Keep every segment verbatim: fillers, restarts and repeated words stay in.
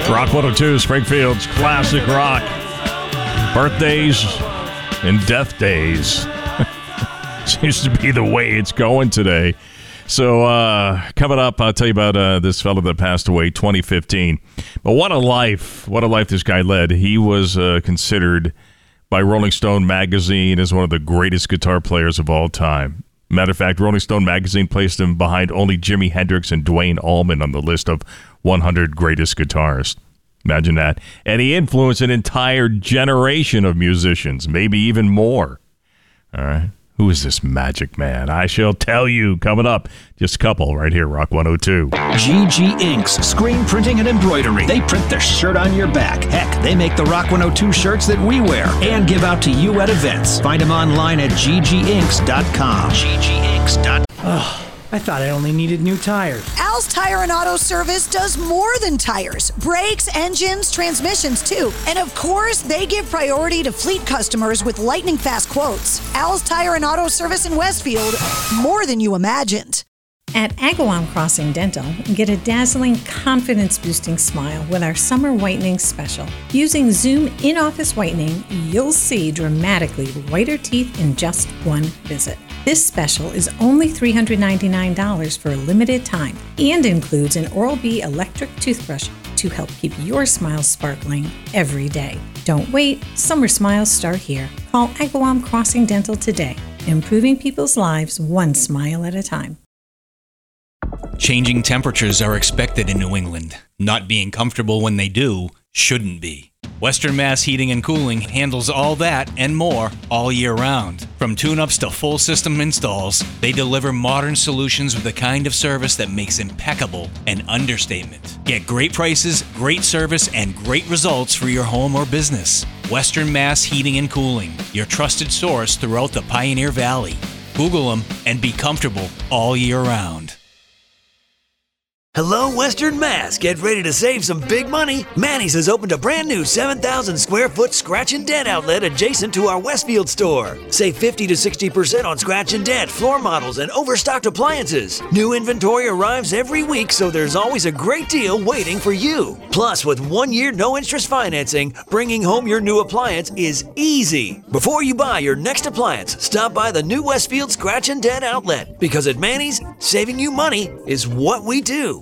Rock one oh two, Springfield's classic rock. Birthdays and death days. Seems to be the way it's going today. So uh, coming up, I'll tell you about uh, this fellow that passed away twenty fifteen. But what a life. What a life this guy led. He was uh, considered by Rolling Stone magazine as one of the greatest guitar players of all time. Matter of fact, Rolling Stone magazine placed him behind only Jimi Hendrix and Duane Allman on the list of one hundred greatest guitarists. Imagine that. And he influenced an entire generation of musicians, maybe even more. All right. Who is this magic man? I shall tell you. Coming up, just a couple right here, Rock one oh two. G G Inks, screen printing and embroidery. They print the shirt on your back. Heck, they make the Rock one oh two shirts that we wear and give out to you at events. Find them online at g g inks dot com. g g inks dot com. Oh, I thought I only needed new tires. Al's Tire and Auto Service does more than tires. Brakes, engines, transmissions, too. And of course, they give priority to fleet customers with lightning fast quotes. Al's Tire and Auto Service in Westfield, more than you imagined. At Agawam Crossing Dental, get a dazzling, confidence-boosting smile with our summer whitening special. Using Zoom in-office whitening, you'll see dramatically whiter teeth in just one visit. This special is only three hundred ninety-nine dollars for a limited time and includes an Oral-B electric toothbrush to help keep your smile sparkling every day. Don't wait. Summer smiles start here. Call Agawam Crossing Dental today, improving people's lives one smile at a time. Changing temperatures are expected in New England. Not being comfortable when they do shouldn't be. Western Mass Heating and Cooling handles all that and more all year round. From tune-ups to full system installs, they deliver modern solutions with the kind of service that makes impeccable an understatement. Get great prices, great service, and great results for your home or business. Western Mass Heating and Cooling, your trusted source throughout the Pioneer Valley. Google them and be comfortable all year round. Hello, Western Mass. Get ready to save some big money. Manny's has opened a brand new seven thousand square foot scratch and dent outlet adjacent to our Westfield store. Save fifty to sixty percent on scratch and dent, floor models, and overstocked appliances. New inventory arrives every week, so there's always a great deal waiting for you. Plus, with one year no interest financing, bringing home your new appliance is easy. Before you buy your next appliance, stop by the new Westfield Scratch and Dent outlet, because at Manny's, saving you money is what we do.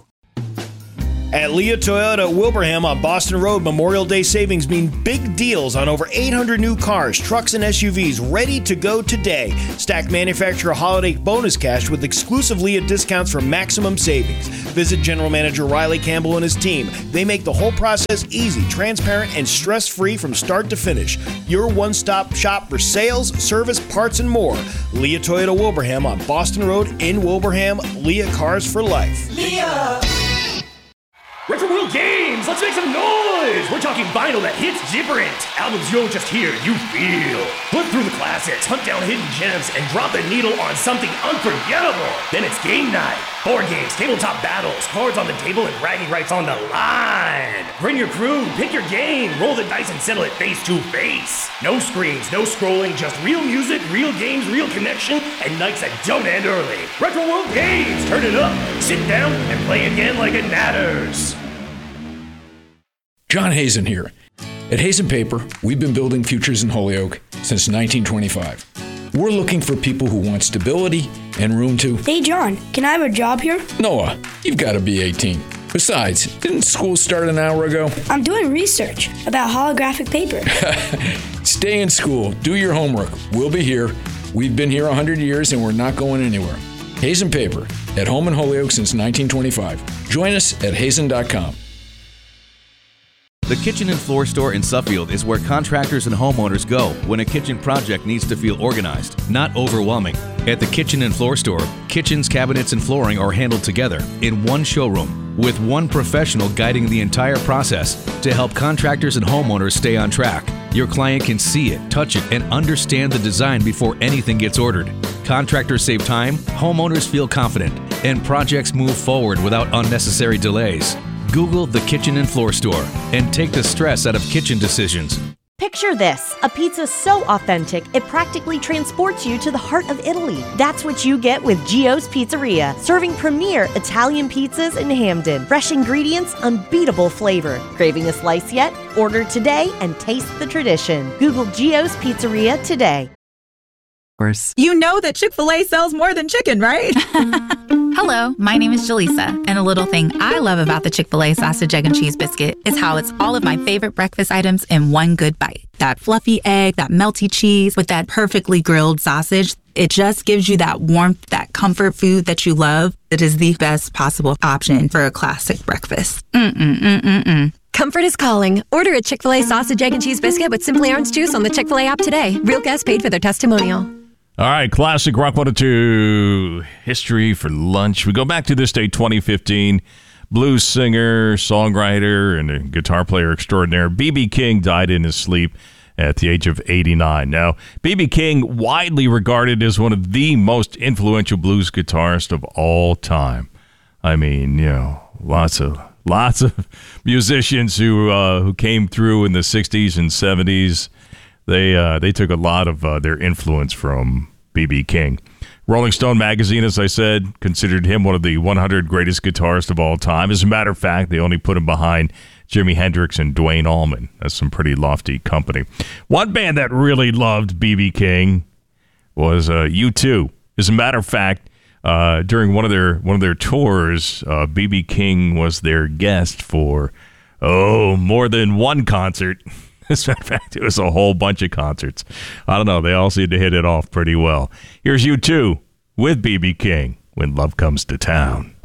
At Leah Toyota Wilbraham on Boston Road, Memorial Day savings mean big deals on over eight hundred new cars, trucks, and S U Vs ready to go today. Stack manufacturer holiday bonus cash with exclusive Leah discounts for maximum savings. Visit General Manager Riley Campbell and his team. They make the whole process easy, transparent, and stress-free from start to finish. Your one-stop shop for sales, service, parts, and more. Leah Toyota Wilbraham on Boston Road in Wilbraham. Leah Cars for Life. Leah! Retro World Games! Let's make some noise! We're talking vinyl that hits different. Albums you don't just hear, you feel. Flip through the classics, hunt down hidden gems, and drop the needle on something unforgettable. Then it's game night. Board games, tabletop battles, cards on the table, and bragging rights on the line. Bring your crew, pick your game, roll the dice, and settle it face to face. No screens, no scrolling, just real music, real games, real connection, and nights that don't end early. Retro World Games! Turn it up, sit down, and play again like it matters. John Hazen here. At Hazen Paper, we've been building futures in Holyoke since nineteen twenty-five. We're looking for people who want stability and room to... Hey, John, can I have a job here? Noah, you've got to be eighteen. Besides, didn't school start an hour ago? I'm doing research about holographic paper. Stay in school. Do your homework. We'll be here. We've been here one hundred years and we're not going anywhere. Hazen Paper, at home in Holyoke since nineteen twenty-five. Join us at hazen dot com. The Kitchen and Floor Store in Suffield is where contractors and homeowners go when a kitchen project needs to feel organized, not overwhelming. At the Kitchen and Floor Store, kitchens, cabinets, and flooring are handled together in one showroom with one professional guiding the entire process to help contractors and homeowners stay on track. Your client can see it, touch it, and understand the design before anything gets ordered. Contractors save time, homeowners feel confident, and projects move forward without unnecessary delays. Google the Kitchen and Floor Store and take the stress out of kitchen decisions. Picture this, a pizza so authentic, it practically transports you to the heart of Italy. That's what you get with Gio's Pizzeria, serving premier Italian pizzas in Hamden. Fresh ingredients, unbeatable flavor. Craving a slice yet? Order today and taste the tradition. Google Gio's Pizzeria today. You know that Chick-fil-A sells more than chicken, right? Hello, my name is Jaleesa, and a little thing I love about the Chick-fil-A sausage, egg, and cheese biscuit is how it's all of my favorite breakfast items in one good bite. That fluffy egg, that melty cheese with that perfectly grilled sausage. It just gives you that warmth, that comfort food that you love. It is the best possible option for a classic breakfast. Mm-mm-mm-mm-mm. Comfort is calling. Order a Chick-fil-A sausage, egg, and cheese biscuit with Simply Orange Juice on the Chick-fil-A app today. Real guests paid for their testimonial. All right, classic Rock one oh two history for lunch. We go back to this day, twenty fifteen. Blues singer, songwriter, and a guitar player extraordinaire, B B King died in his sleep at the age of eighty-nine. Now, B B King, widely regarded as one of the most influential blues guitarists of all time. I mean, you know, lots of lots of musicians who uh, who came through in the sixties and seventies. They uh, they took a lot of uh, their influence from B B King. Rolling Stone magazine, as I said, considered him one of the one hundred greatest guitarists of all time. As a matter of fact, they only put him behind Jimi Hendrix and Duane Allman. That's some pretty lofty company. One band that really loved B B King was uh, U two. As a matter of fact, uh, during one of their one of their tours, uh, B B King was their guest for oh more than one concert. As a matter of fact, it was a whole bunch of concerts. I don't know. They all seemed to hit it off pretty well. Here's U two with B B King, When Love Comes to Town.